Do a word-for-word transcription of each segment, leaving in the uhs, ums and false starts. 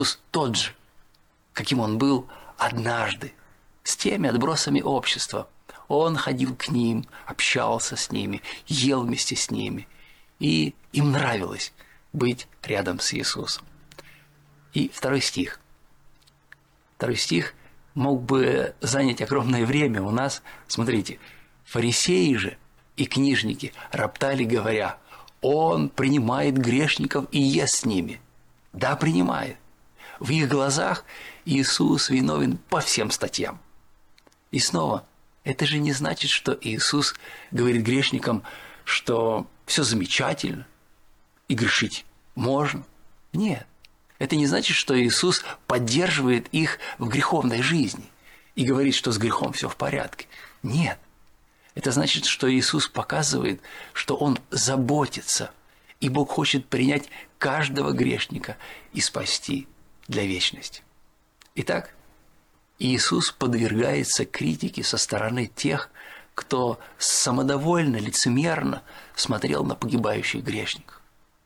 тот же, каким он был однажды, с теми отбросами общества. Он ходил к ним, общался с ними, ел вместе с ними, и им нравилось быть рядом с Иисусом. И второй стих. Второй стих мог бы занять огромное время у нас. Смотрите, фарисеи же и книжники роптали, говоря: «Он принимает грешников и ест с ними». Да, принимает. В их глазах Иисус виновен по всем статьям. И снова, это же не значит, что Иисус говорит грешникам, что все замечательно и грешить можно. Нет. Это не значит, что Иисус поддерживает их в греховной жизни и говорит, что с грехом все в порядке. Нет. Это значит, что Иисус показывает, что Он заботится, и Бог хочет принять каждого грешника и спасти для вечности. Итак, Иисус подвергается критике со стороны тех, кто самодовольно, лицемерно смотрел на погибающих грешников.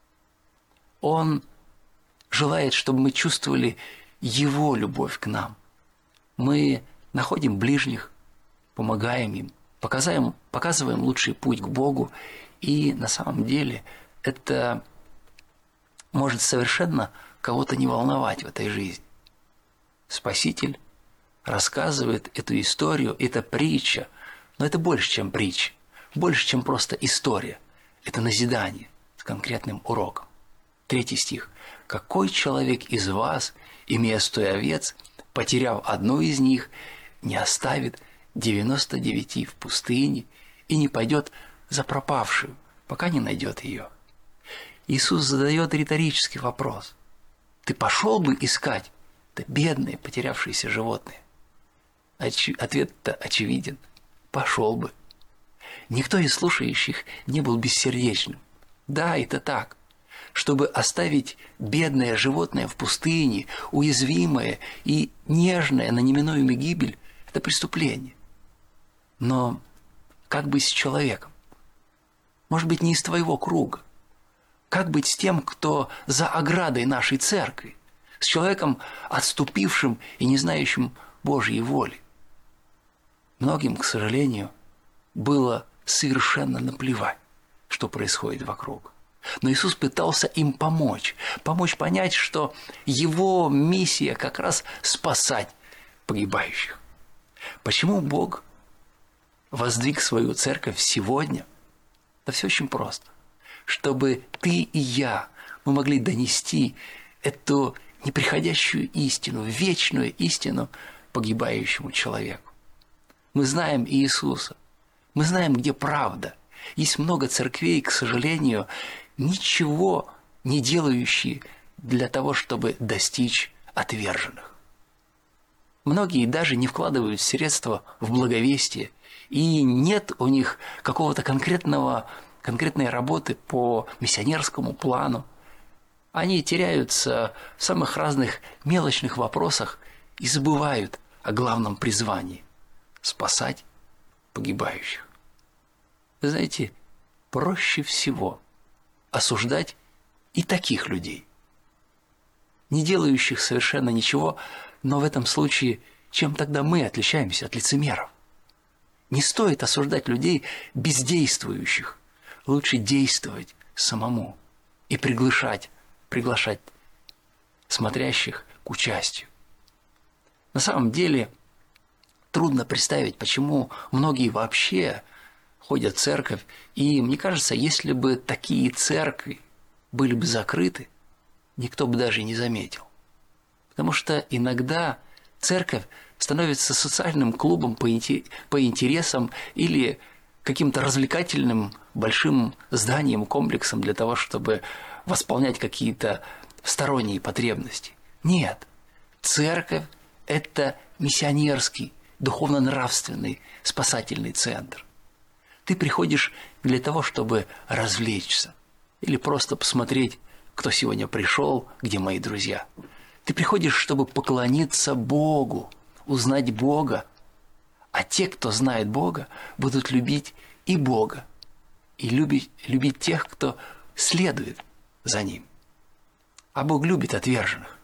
Он желает, чтобы мы чувствовали Его любовь к нам. Мы находим ближних, помогаем им, показываем, показываем лучший путь к Богу, и на самом деле это может совершенно кого-то не волновать в этой жизни. Спаситель рассказывает эту историю, это притча, но это больше, чем притча, больше, чем просто история. Это назидание с конкретным уроком. Третий стих. «Какой человек из вас, имея сто овец, потеряв одну из них, не оставит девяносто девяти в пустыне и не пойдет за пропавшую, пока не найдет ее?» Иисус задает риторический вопрос. Ты пошел бы искать это бедные, потерявшиеся животные? Очи- Ответ-то очевиден. Пошел бы. Никто из слушающих не был бессердечным. Да, это так. Чтобы оставить бедное животное в пустыне, уязвимое и нежное на неминуемую гибель, это преступление. Но как быть с человеком? Может быть, не из твоего круга. Как быть с тем, кто за оградой нашей церкви? С человеком, отступившим и не знающим Божьей воли? Многим, к сожалению, было совершенно наплевать, что происходит вокруг. Но Иисус пытался им помочь, помочь понять, что Его миссия как раз спасать погибающих. Почему Бог воздвиг свою церковь сегодня? Да все очень просто. Чтобы ты и я, мы могли донести эту неприходящую истину, вечную истину погибающему человеку. Мы знаем Иисуса, мы знаем, где правда. Есть много церквей, к сожалению, ничего не делающие для того, чтобы достичь отверженных. Многие даже не вкладывают средства в благовестие, и нет у них какого-то конкретного, конкретной работы по миссионерскому плану. Они теряются в самых разных мелочных вопросах и забывают о главном призвании – спасать погибающих. Вы знаете, проще всего осуждать и таких людей, не делающих совершенно ничего, но в этом случае чем тогда мы отличаемся от лицемеров? Не стоит осуждать людей бездействующих, лучше действовать самому и приглашать, приглашать смотрящих к участию. На самом деле трудно представить, почему многие вообще ходят в церковь, и мне кажется, если бы такие церкви были бы закрыты, никто бы даже не заметил. Потому что иногда церковь становится социальным клубом по интересам или каким-то развлекательным большим зданием, комплексом для того, чтобы восполнять какие-то сторонние потребности. Нет, церковь – это миссионерский, духовно-нравственный, спасательный центр. Ты приходишь для того, чтобы развлечься или просто посмотреть, кто сегодня пришел, где мои друзья. Ты приходишь, чтобы поклониться Богу, узнать Бога. А те, кто знает Бога, будут любить и Бога, и любить, любить тех, кто следует за Ним. А Бог любит отверженных.